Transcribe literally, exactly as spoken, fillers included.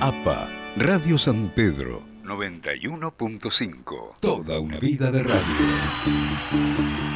APA, Radio San Pedro, noventa y uno punto cinco. Toda una vida de radio.